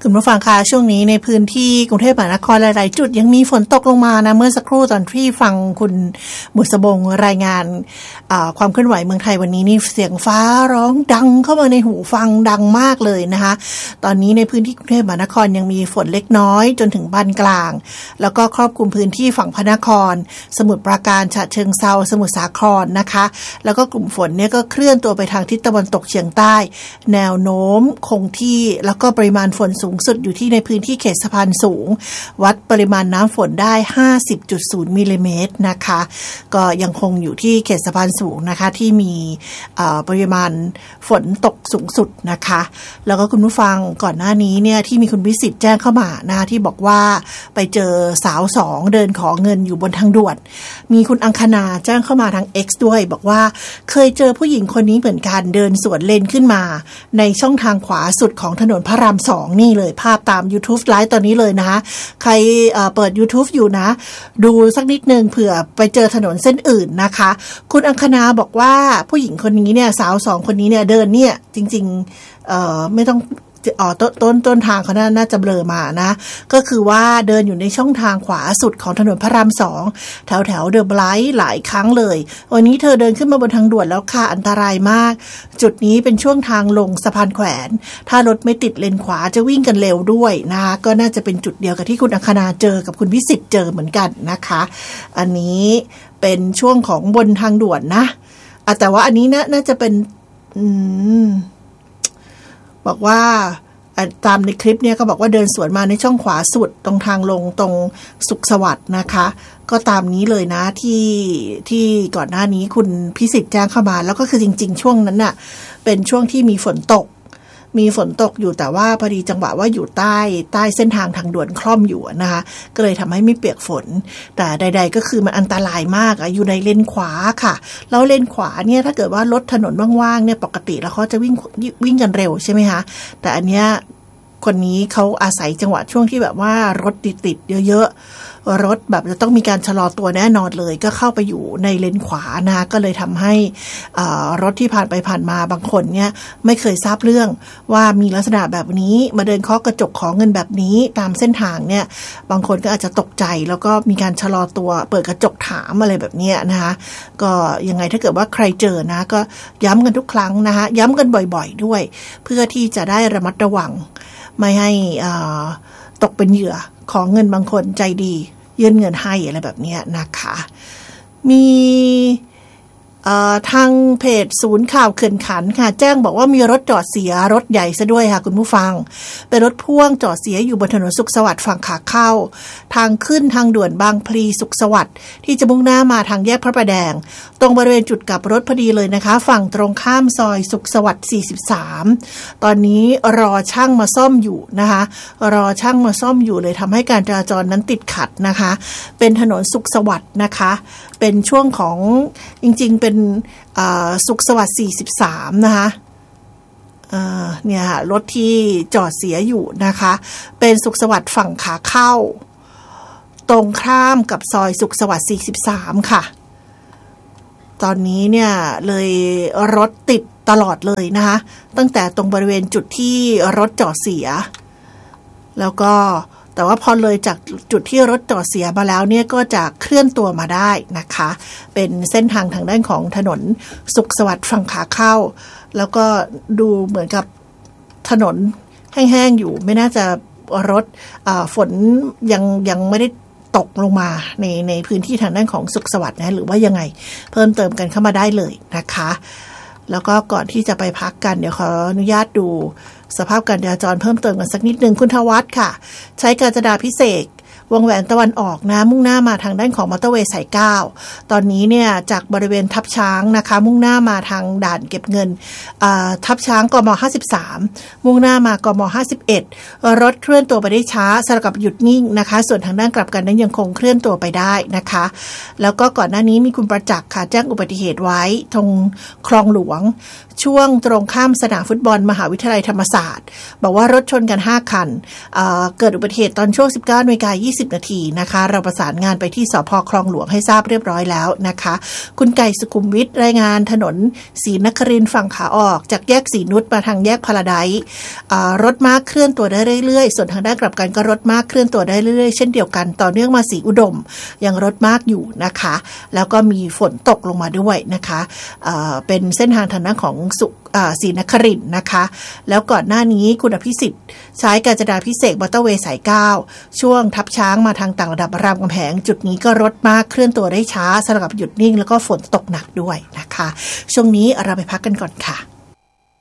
คุณผู้ฟังคะช่วงนี้ในพื้นที่กรุงเทพมหานครหลายๆจุดยังมีฝนตกลงมานะเมื่อสักครู่ตอนที่ฟังคุณบุษบงรายงานความเคลื่อนไหวเมืองไทยวันนี้นี่เสียงฟ้าร้องดังเข้ามาในหูฟังดังมากเลยนะคะตอนนี้ในพื้นที่กรุงเทพมหานครยังมีฝนเล็กน้อยจนถึงปานกลางแล้วก็ครอบคลุมพื้นที่ฝั่งพระนครสมุทรปราการฉะเชิงเทราสมุทรสาครนะคะแล้วก็กลุ่มฝนเนี่ยก็เคลื่อนตัวไปทางทิศตะวันตกเฉียงใต้แนวโน้มคงที่แล้วก็ปริมาณฝนสูงสุดอยู่ที่ในพื้นที่เขตสะพานสูงวัดปริมาณน้ำฝนได้ 50.0 มิลลิเมตรนะคะก็ยังคงอยู่ที่เขตสะพานสูงนะคะที่มีปริมาณฝนตกสูงสุดนะคะแล้วก็คุณผู้ฟังก่อนหน้านี้เนี่ยที่มีคุณวิสิตแจ้งเข้ามานะคะที่บอกว่าไปเจอสาวสองเดินขอเงินอยู่บนทางด่วนมีคุณอังคณาแจ้งเข้ามาทาง X ด้วยบอกว่าเคยเจอผู้หญิงคนนี้เหมือนกันเดินสวนเลนขึ้นมาในช่องทางขวาสุดของถนนพระราม2นี่เลยภาพตาม YouTube ไลฟ์ตอนนี้เลยนะคะใครเปิด YouTube อยู่นะดูสักนิดนึงเผื่อไปเจอถนนเส้นอื่นนะคะคุณอังคณาบอกว่าผู้หญิงคนนี้เนี่ยสาวสองคนนี้เนี่ยเดินเนี่ยจริงๆไม่ต้องต้นทางเขาน่าจะเบลอมานะก็คือว่าเดินอยู่ในช่องทางขวาสุดของถนนพระราม2แถวเดอะไบรท์หลายครั้งเลยวันนี้เธอเดินขึ้นมาบนทางด่วนแล้วค่ะอันตรายมากจุดนี้เป็นช่วงทางลงสะพานแขวนถ้ารถไม่ติดเลนขวาจะวิ่งกันเร็วด้วยนะคะก็น่าจะเป็นจุดเดียวกับที่คุณอังคณาเจอกับคุณวิสิตเจอเหมือนกันนะคะอันนี้เป็นช่วงของบนทางด่วนนะแต่ว่าอันนี้น่าจะเป็นบอกว่าตามในคลิปเนี่ยก็บอกว่าเดินสวนมาในช่องขวาสุดตรงทางลงตรงสุขสวัสดิ์นะคะก็ตามนี้เลยนะที่ก่อนหน้านี้คุณพิสิทธิ์แจ้งเข้ามาแล้วก็คือจริงๆช่วงนั้นน่ะเป็นช่วงที่มีฝนตกอยู่แต่ว่าพอดีจังหวะว่าอยู่ใต้เส้นทางทางด่วนคล่อมอยู่นะคะก็เลยทำให้ไม่เปียกฝนแต่ใดๆก็คือมันอันตรายมากอยู่ในเลนขวาค่ะแล้วเลนขวาเนี่ยถ้าเกิดว่ารถถนนว่างๆเนี่ยปกติแล้วเขาจะวิ่งกันเร็วใช่ไหมคะแต่อันเนี้ยคนนี้เขาอาศัยจังหวะช่วงที่แบบว่ารถติดเยอะๆรถแบบจะต้องมีการชะลอตัวแน่นอนเลยก็เข้าไปอยู่ในเลนขวานะก็เลยทำให้รถที่ผ่านไปผ่านมาบางคนเนี่ยไม่เคยทราบเรื่องว่ามีลักษณะแบบนี้มาเดินเคาะกระจกขอเงินแบบนี้ตามเส้นทางเนี่ยบางคนก็อาจจะตกใจแล้วก็มีการชะลอตัวเปิดกระจกถามอะไรแบบนี้นะคะก็ยังไงถ้าเกิดว่าใครเจอนะก็ย้ำกันทุกครั้งนะคะย้ำกันบ่อยๆด้วยเพื่อที่จะได้ระมัดระวังไม่ให้ตกเป็นเหยื่อของเงินบางคนใจดียื่นเงินให้อะไรแบบนี้นะคะมีทางเพจศูนย์ข่าวเขื่อนขันค่ะแจ้งบอกว่ามีรถจอดเสียรถใหญ่ซะด้วยค่ะคุณผู้ฟังเป็นรถพ่วงจอดเสียอยู่บนถนนสุขสวัสดิ์ฝั่งขาเข้าทางขึ้นทางด่วนบางพลีสุขสวัสดิ์ที่จะมุ่งหน้ามาทางแยกพระประแดงตรงบริเวณจุดกลับรถพอดีเลยนะคะฝั่งตรงข้ามซอยสุขสวัสดิ์43ตอนนี้รอช่างมาซ่อมอยู่นะคะรอช่างมาซ่อมอยู่เลยทำให้การจราจรนั้นติดขัดนะคะเป็นถนนสุขสวัสดิ์นะคะเป็นช่วงของจริงๆเป็นสุขสวัสดิ์43นะคะเนี่ยรถที่จอดเสียอยู่นะคะเป็นสุขสวัสดิ์ฝั่งขาเข้าตรงข้ามกับซอยสุขสวัสดิ์43ค่ะตอนนี้เนี่ยเลยรถติดตลอดเลยนะคะตั้งแต่ตรงบริเวณจุดที่รถจอดเสียแล้วก็แต่ว่าพอเลยจากจุดที่รถจอดเสียมาแล้วเนี่ยก็จะเคลื่อนตัวมาได้นะคะเป็นเส้นทางด้านของถนนสุขสวัสดิ์ฝั่งขาเข้าแล้วก็ดูเหมือนกับถนนแห้งๆอยู่ไม่น่าจะรถฝนยังไม่ได้ตกลงมาในพื้นที่ทางด้านของสุขสวัสดิ์นะหรือว่ายังไงเพิ่มเติมกันเข้ามาได้เลยนะคะแล้วก็ก่อนที่จะไปพักกันเดี๋ยวขออนุญาตดูสภาพการจราจรเพิ่มเติมกันสักนิดนึงคุณทวัฒน์ค่ะใช้กาญจนาพิเศษก วงแหวนตะวันออกนะมุ่งหน้ามาทางด้านของมอเตอร์เวย์สาย9ตอนนี้เนี่ยจากบริเวณทับช้างนะคะมุ่งหน้ามาทางด่านเก็บเงินทับช้างกม53มุ่งหน้ามากม51รถเคลื่อนตัวไปได้ช้าสลับกับหยุดนิ่งนะคะส่วนทางด้านกลับกันนั้นยังคงเคลื่อนตัวไปได้นะคะแล้วก็ก่อนหน้านี้มีคุณประจักษ์ค่ะแจ้งอุบัติเหตุไว้ตรงคลองหลวงช่วงตรงข้ามสนามฟุตบอลมหาวิทยาลัยธรรมศาสตร์บอกว่ารถชนกัน5คันเกิดอุบัติเหตุตอนช่วง 19:20 20 นาทีนะคะเราประสานงานไปที่สภ.คลองหลวงให้ทราบเรียบร้อยแล้วนะคะคุณไก่สุขุมวิทรายงานถนนศรีนครินทร์ฝั่งขาออกจากแยกศรีนุชมาทางแยกพาราไดซ์รถมากเคลื่อนตัวได้เรื่อยๆส่วนทางด้านกลับกันก็รถมากเคลื่อนตัวได้เรื่อยๆเช่นเดียวกันต่อเนื่องมาศรีอุดมยังรถมากอยู่นะคะแล้วก็มีฝนตกลงมาด้วยนะคะเป็นเส้นทางทางด้านของศรีนครินทร์นะคะแล้วก่อนหน้านี้คุณอภิสิทธิ์ใช้กาญจนาภิเษกมอเตอร์เวย์สาย9ช่วงทับช้างมาทางต่างระดับรามคำแหงจุดนี้ก็รถมากเคลื่อนตัวได้ช้าสลับกับหยุดนิ่งแล้วก็ฝนตกหนักด้วยนะคะช่วงนี้เราไปพักกันก่อนค่ะ